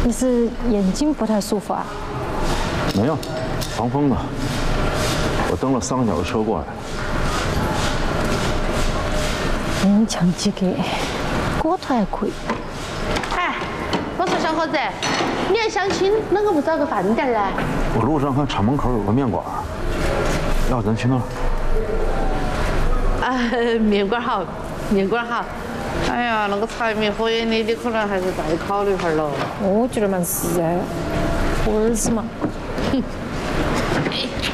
你是眼睛不太舒服啊？ 没有，防风的。我蹬了3个小时车过来。 勉强及格，锅头还可以。 哎，我说小伙子，你要相亲，啷个不找个饭店呢？ 我路上看厂门口有个面馆，要咱去那儿。 面馆好，面馆好。哎呀，那个柴米油盐的，你可能还是再考虑会儿喽。 我觉得蛮是哎，我儿子嘛。 哎